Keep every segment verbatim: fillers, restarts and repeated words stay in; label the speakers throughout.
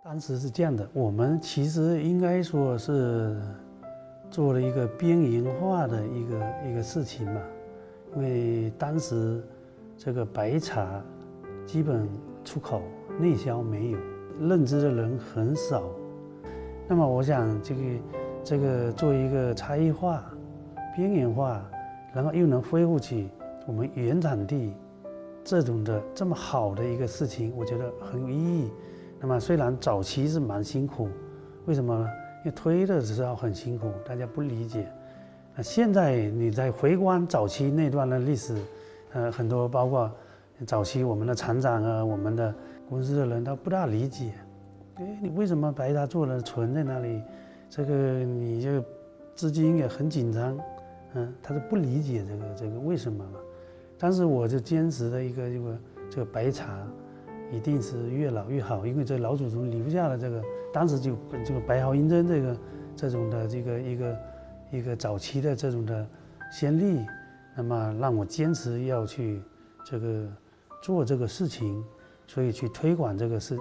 Speaker 1: 当时是这样的，我们其实应该说是做了一个边缘化的一个一个事情吧，因为当时这个白茶基本出口内销没有，认知的人很少。那么我想这个这个做一个差异化、边缘化，然后又能恢复起我们原产地这种的这么好的一个事情，我觉得很有意义。那么虽然早期是蛮辛苦，为什么呢？因为推的时候很辛苦，大家不理解。那现在你在回观早期那段的历史，呃，很多包括早期我们的厂长啊，我们的公司的人都不大理解。哎，你为什么白茶做了存在那里？这个你就资金也很紧张，嗯，他是不理解这个这个为什么嘛？当时我就坚持的一个这个这个白茶。一定是越老越好，因为这老祖宗留下了这个，当时就这个白毫银针这个这种的这个一个一个早期的这种的先例，那么让我坚持要去这个做这个事情，所以去推广这个事。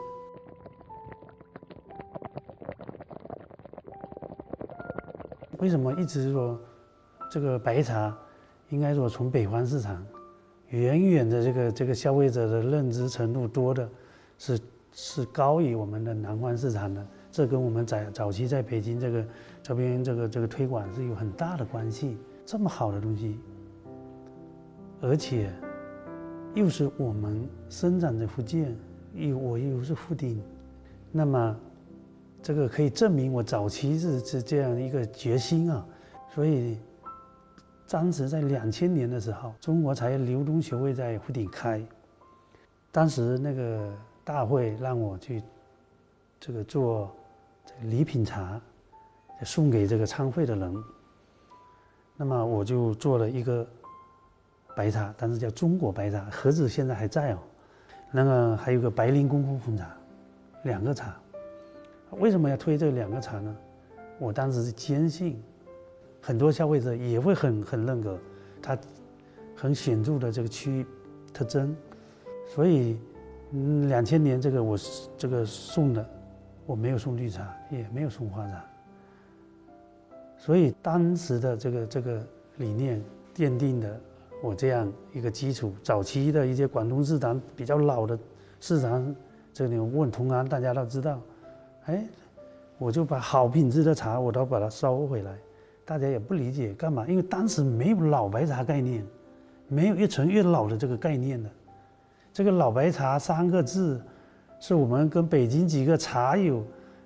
Speaker 1: 为什么一直说这个白茶应该说从北方市场？远远的这个这个消费者的认知程度多的是是高于我们的南方市场的，这跟我们在早期在北京这个这边这个这个推广是有很大的关系。这么好的东西，而且又是我们生长在福建，又我又是福鼎，那么这个可以证明我早期是是这样一个决心啊，所以。当时在两千年的时候，中国茶叶流通学会在福鼎开，当时那个大会让我去这个做这个礼品茶，送给这个参会的人。那么我就做了一个白茶，但是叫中国白茶，盒子现在还在哦。那个还有个白灵公夫红茶，两个茶。为什么要推这两个茶呢？我当时是坚信。很多消费者也会很很认可它很显著的这个区域特征，所以嗯，两千年这个我这个送的，我没有送绿茶，也没有送花茶，所以当时的这个这个理念奠定的我这样一个基础。早期的一些广东市场比较老的市场，这里问同行大家都知道，哎，我就把好品质的茶我都把它收回来。大家也不理解干嘛，因为当时没有老白茶概念，没有越陈越老的这个概念的。这个老白茶三个字，是我们跟北京几个茶友